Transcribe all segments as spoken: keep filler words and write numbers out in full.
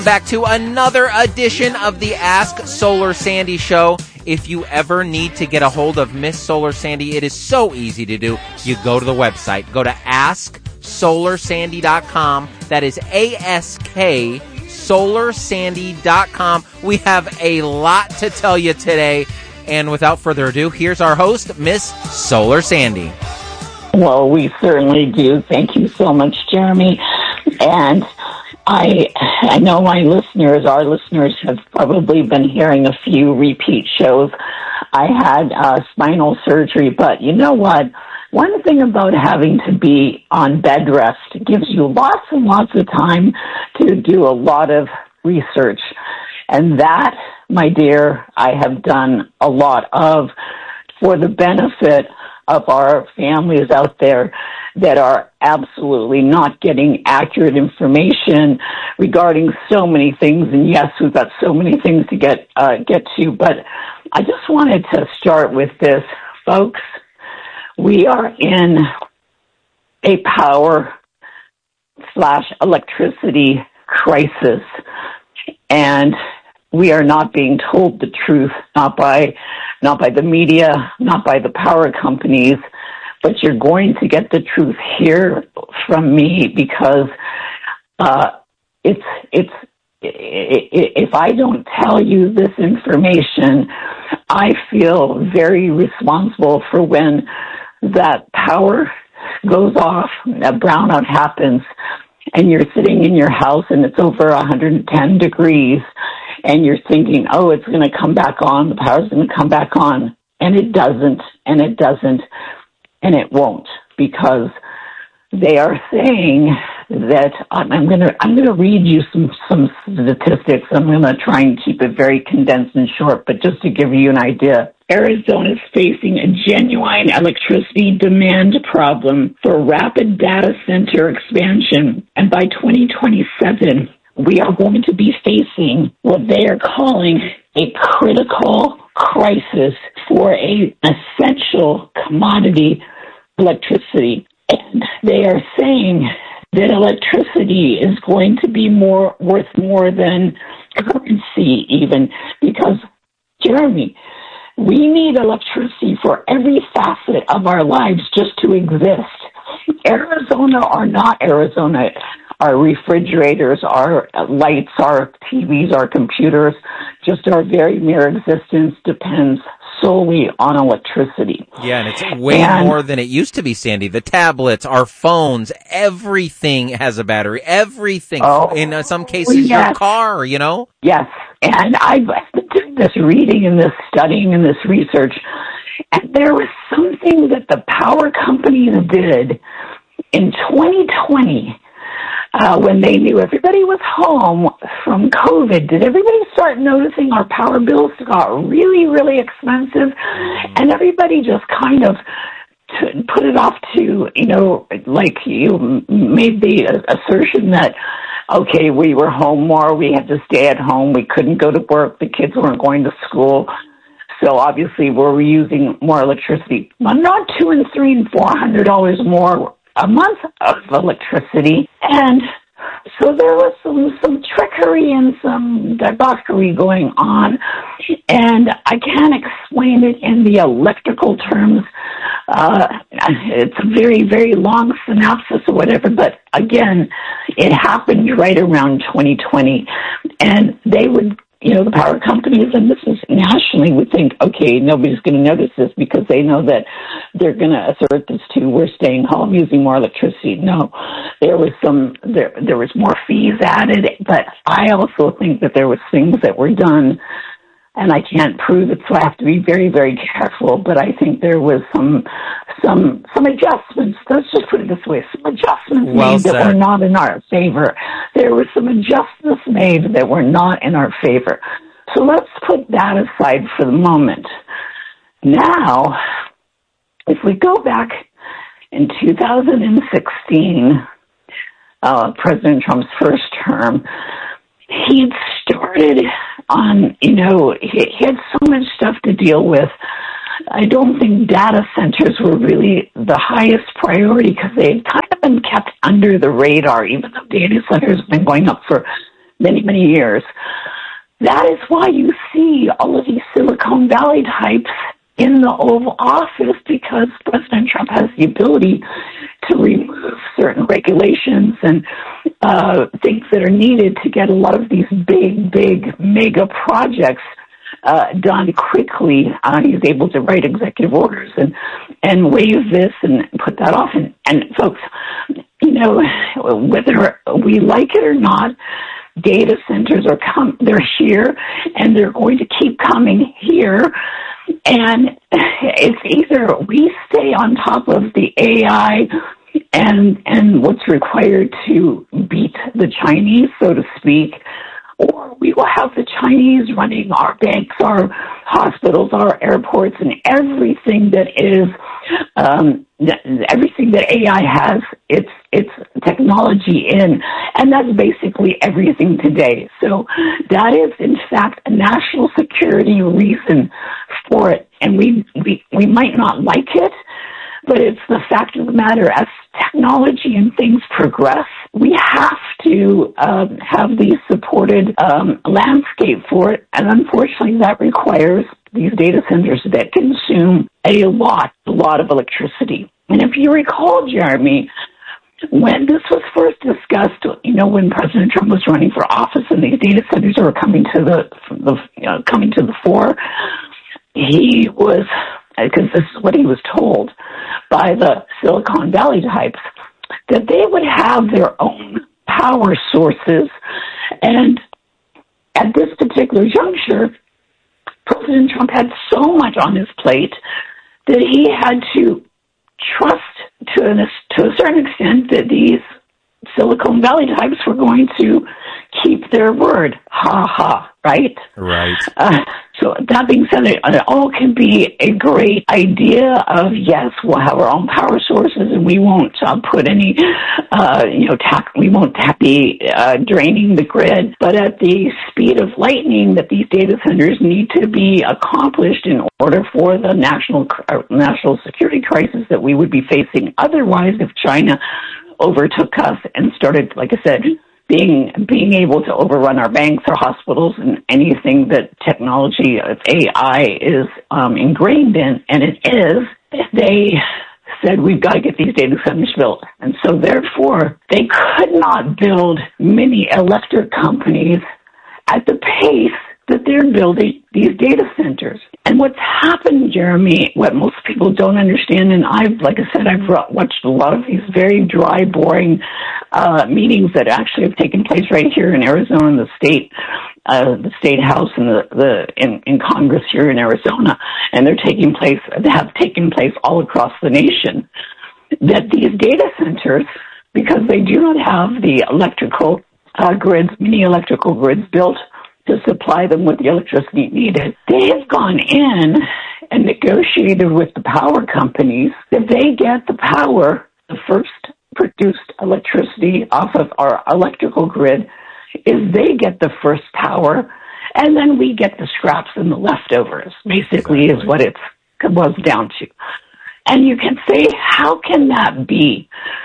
Back to another edition of the Ask Solar Sandy show. If you ever need to get a hold of Miss Solar Sandy, it is so easy to do. You go to the website. Go to ask solar sandy dot com. That is A S K solar sandy dot com. We have a lot to tell you today. And without further ado, here's our host, Miss Solar Sandy. Well, we certainly do. Thank you so much, Jeremy. And I I know my listeners, our listeners, have probably been hearing a few repeat shows. I had uh, spinal surgery, but you know what? One thing about having to be on bed rest, it gives you lots and lots of time to do a lot of research. And that, my dear, I have done a lot of for the benefit of our families out there that are absolutely not getting accurate information regarding so many things. And yes, we've got so many things to get uh, get to, but I just wanted to start with this, folks. We are in a power slash electricity crisis, and we are not being told the truth, not by not by the media, not by the power companies, but you're going to get the truth here from me, because uh, it's it's if I don't tell you this information, I feel very responsible for when that power goes off, a brownout happens, and you're sitting in your house and it's over one hundred ten degrees, and you're thinking, oh, it's going to come back on, the power's going to come back on, and it doesn't, and it doesn't, and it won't, because they are saying that I'm going to I'm going to read you some some statistics. I'm going to try and keep it very condensed and short, but just to give you an idea, Arizona is facing a genuine electricity demand problem for rapid data center expansion, and by twenty twenty-seven, we are going to be facing what they are calling a critical crisis for a essential commodity, electricity. And they are saying that electricity is going to be more worth more than currency even, because, Jeremy, we need electricity for every facet of our lives just to exist. Arizona or not Arizona, our refrigerators, our lights, our T Vs, our computers, just our very mere existence depends solely on electricity. Yeah, and it's way and, more than it used to be, Sandy. The tablets, our phones, everything has a battery. Everything. Oh, in uh, some cases, yes. Your car, you know? Yes, and I've been doing this reading and this studying and this research, and there was something that the power companies did in twenty twenty Uh, when they knew everybody was home from COVID. Did everybody start noticing our power bills got really, really expensive? And everybody just kind of t- put it off to, you know, like you made the assertion that, okay, we were home more, we had to stay at home, we couldn't go to work, the kids weren't going to school. So obviously we're using more electricity. But not two and three and four hundred dollars more a month of electricity. And so there was some, some trickery and some debauchery going on, and I can't explain it in the electrical terms. Uh, it's a very, very long synopsis or whatever, but again, it happened right around twenty twenty, and they would, you know, the power companies, and this is nationally, would think, okay, nobody's going to notice this because they know that they're going to assert this too. We're staying home using more electricity. No, there was some, there, there was more fees added, but I also think that there was things that were done, and I can't prove it, so I have to be very, very careful, but I think there was some, some, some adjustments. Let's just put it this way. Some adjustments well made said. that were not in our favor. There were some adjustments made that were not in our favor. So let's put that aside for the moment. Now, if we go back in two thousand sixteen, uh, President Trump's first term, he'd started on, you know, he, he had so much stuff to deal with. I don't think data centers were really the highest priority because they had kind of been kept under the radar, even though data centers have been going up for many, many years. That is why you see all of these Silicon Valley types in the Oval Office, because President Trump has the ability to remove certain regulations and uh, things that are needed to get a lot of these big, big mega projects uh, done quickly. Uh, he's able to write executive orders and, and waive this and put that off. And, and folks, you know, whether we like it or not, data centers are come, they're here, and they're going to keep coming here. And it's either we stay on top of the A I and and what's required to beat the Chinese, so to speak, or we will have the Chinese running our banks, our hospitals, our airports, and everything that is um, everything that A I has its its technology in, and that's basically everything today. So that is, in fact, a national security reason for it, and we we, we might not like it, but it's the fact of the matter. As technology and things progress, we have to um, have the supported um, landscape for it, and unfortunately that requires these data centers that consume a lot, a lot of electricity. And if you recall, Jeremy, when this was first discussed, you know, when President Trump was running for office and these data centers were coming to the, the you know, coming to the fore, he was, because this is what he was told by the Silicon Valley types, that they would have their own power sources. And at this particular juncture, President Trump had so much on his plate that he had to trust to, an, to a certain extent that these Silicon Valley types were going to keep their word. Ha ha, right? Right. Uh, so that being said, it, it all can be a great idea of, yes, we'll have our own power sources and we won't uh, put any, uh, you know, tack, we won't be uh, draining the grid. But at the speed of lightning that these data centers need to be accomplished in order for the national uh, national security crisis that we would be facing otherwise if China overtook us and started, like I said, being being able to overrun our banks, our hospitals, and anything that technology of A I is um, ingrained in, and it is, they said, we've got to get these data centers built. And so, therefore, they could not build many electric companies at the pace that they're building these data centers. And what's happened, Jeremy, what most people don't understand, and I've, like I said, I've watched a lot of these very dry, boring uh, meetings that actually have taken place right here in Arizona, in the state, uh, the state house and the, the in, in Congress here in Arizona, and they're taking place, they have taken place all across the nation, that these data centers, because they do not have the electrical uh, grids, many electrical grids built to supply them with the electricity needed, they have gone in and negotiated with the power companies that they get the power, the first produced electricity off of our electrical grid, is they get the first power, and then we get the scraps and the leftovers, basically, exactly. Is what it boils down to. And you can say, how can that be?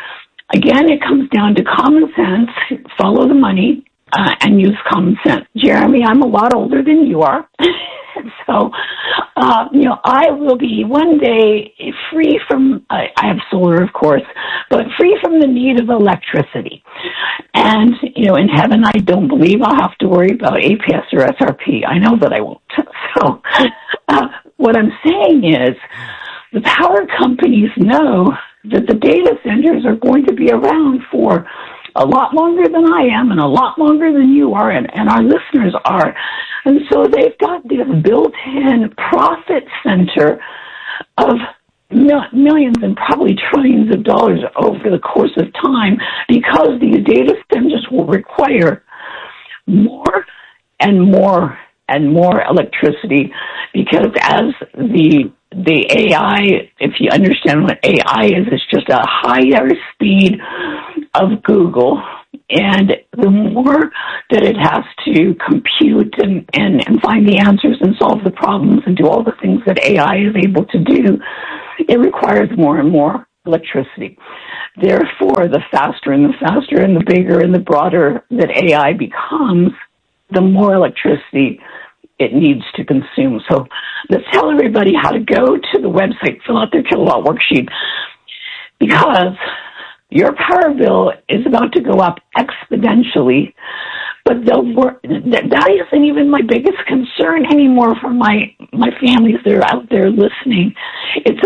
Again, it comes down to common sense, follow the money, Uh, and use common sense. Jeremy, I'm a lot older than you are. so, uh, you know, I will be one day free from, uh, I have solar, of course, but free from the need of electricity. And, you know, in heaven, I don't believe I'll have to worry about A P S or S R P. I know that I won't. So, uh, what I'm saying is the power companies know that the data centers are going to be around for a lot longer than I am and a lot longer than you are and, and our listeners are. And so they've got this built-in profit center of mil- millions and probably trillions of dollars over the course of time, because these data centers will require more and more and more electricity, because as the the A I, if you understand what A I is, it's just a higher speed of Google, and the more that it has to compute and, and, and find the answers and solve the problems and do all the things that A I is able to do, it requires more and more electricity. Therefore, the faster and the faster and the bigger and the broader that A I becomes, the more electricity it needs to consume. So let's tell everybody how to go to the website, fill out their kilowatt worksheet, because your power bill is about to go up exponentially. But they'll work, that isn't even my biggest concern anymore for my, my families that are out there listening. It's